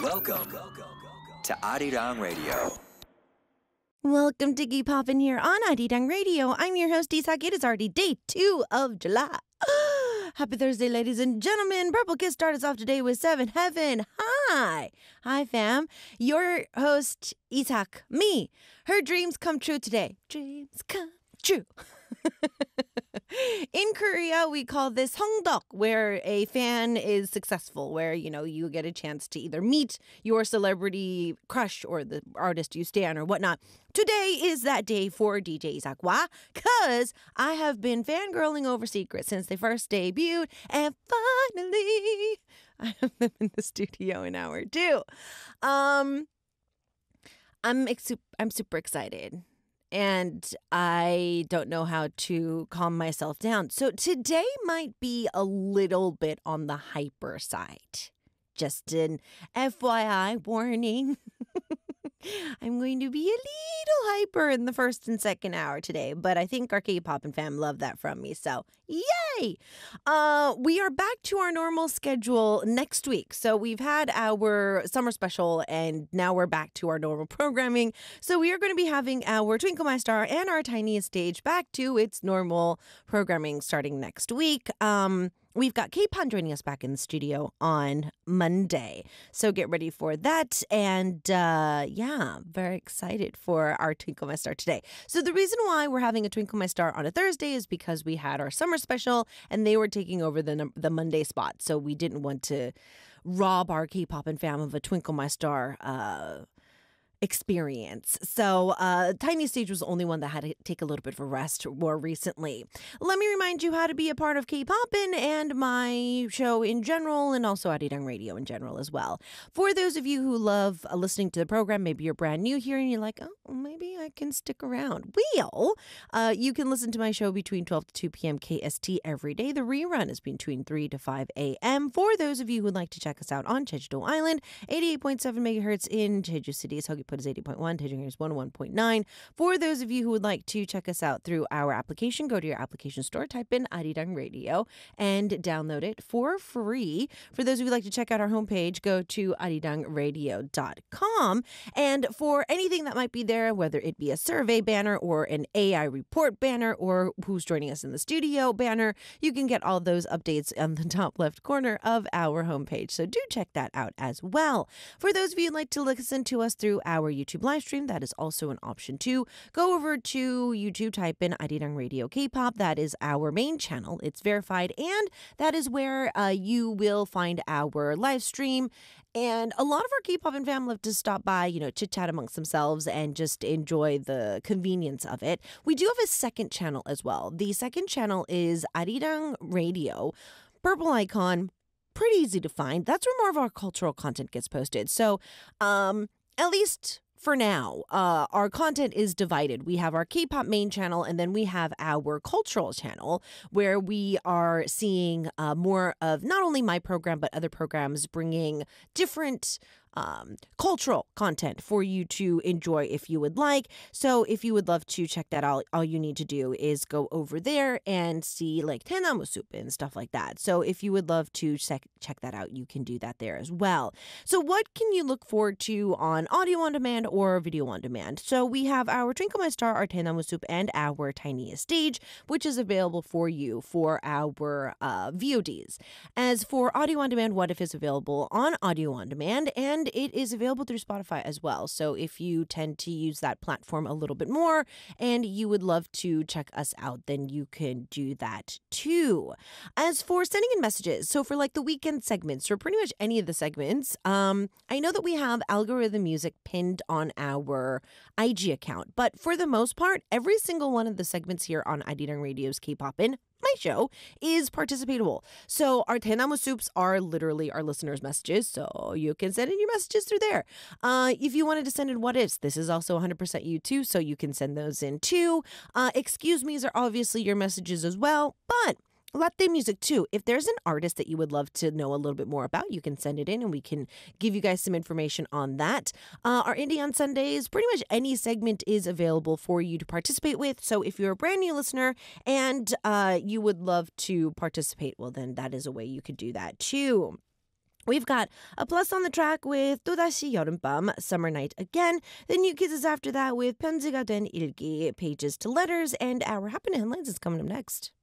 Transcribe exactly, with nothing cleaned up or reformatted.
Welcome to Arirang Radio. Welcome to K-Poppin' here on Arirang Radio. I'm your host, Isak. It is already day two of July. Happy Thursday, ladies and gentlemen. Purple Kiss started us off today with Seven Heaven. Hi. Hi, fam. Your host, Isak. Me. Her dreams come true today. Dreams come true. In Korea, we call this Hongdeok, where a fan is successful, where, you know, you get a chance to either meet your celebrity crush or the artist you stan or whatnot. Today is that day for D J Isak. Why? Because I have been fangirling over Secret since they first debuted, and finally, I have them in the studio in hour two. Um, I'm ex- I'm super excited. And I don't know how to calm myself down. So today might be a little bit on the hyper side. Just an F Y I warning. I'm going to be a little hyper in the first and second hour today, but I think our K-Poppin' fam love that from me, so yay! Uh, we are back to our normal schedule next week. So we've had our summer special, and now we're back to our normal programming. So we are going to be having our Twinkle My Star and our Tiniest Stage back to its normal programming starting next week. Um... We've got K-Pon joining us back in the studio on Monday. So get ready for that. And uh, yeah, very excited for our Twinkle My Star today. So the reason why we're having a Twinkle My Star on a Thursday is because we had our summer special and they were taking over the, the Monday spot. So we didn't want to rob our K-Poppin' fam of a Twinkle My Star uh experience. So uh, Tiny Stage was the only one that had to take a little bit of a rest more recently. Let me remind you how to be a part of K-Poppin' and my show in general, and also Arirang Radio in general as well. For those of you who love uh, listening to the program, maybe you're brand new here and you're like, oh, maybe I can stick around. Well, uh, you can listen to my show between twelve to two p.m. K S T every day. The rerun is between three to five a.m. For those of you who would like to check us out on Jeju-do Island, eighty-eight point seven megahertz in Jeju City. Put is eighty point one, Daejeon is one oh one point nine. For those of you who would like to check us out through our application, go to your application store, type in Arirang Radio, and download it for free. For those of you who would like to check out our homepage, go to arirang radio dot com. And for anything that might be there, whether it be a survey banner or an A I report banner or who's joining us in the studio banner, you can get all those updates on the top left corner of our homepage. So do check that out as well. For those of you who'd like to listen to us through our Our YouTube live stream, that is also an option too. Go over to YouTube, type in Arirang Radio K-Pop. That is our main channel. It's verified, and that is where uh, you will find our live stream. And a lot of our K-Pop and fam love to stop by, you know, chit-chat amongst themselves and just enjoy the convenience of it. We do have a second channel as well. The second channel is Arirang Radio, purple icon, pretty easy to find. That's where more of our cultural content gets posted. So, um... at least for now, uh, our content is divided. We have our K-pop main channel, and then we have our cultural channel, where we are seeing uh, more of not only my program, but other programs bringing different Um, cultural content for you to enjoy if you would like. So if you would love to check that out, all you need to do is go over there and see like Taenamu Soup and stuff like that. So if you would love to check check that out, you can do that there as well. So what can you look forward to on audio on demand or video on demand? So we have our Twinkle My Star, our Taenamu Soup, and our Tiniest Stage, which is available for you for our uh, V O Ds. As for audio on demand, What If is available on audio on demand, and it is available through Spotify as well. So if you tend to use that platform a little bit more and you would love to check us out, then you can do that too. As for sending in messages, so for like the weekend segments or pretty much any of the segments, um, I know that we have algorithm music pinned on our I G account, but for the most part, every single one of the segments here on Arirang Radio's K-Poppin', my show, is participatable. So our Taenamu Soups are literally our listeners' messages, so you can send in your messages through there. Uh, if you wanted to send in what ifs, this is also one hundred percent you too, so you can send those in too. Uh, excuse me's are obviously your messages as well, but latte music too. If there's an artist that you would love to know a little bit more about, you can send it in and we can give you guys some information on that. Uh, our Indie on Sundays, pretty much any segment is available for you to participate with. So if you're a brand new listener and uh, you would love to participate, well, then that is a way you could do that too. We've got a plus on the track with 또다시 여름밤, Summer Night Again. The New Kids is after that with 편지가 된 일기, Pages to Letters, and our Happen Headlines is coming up next.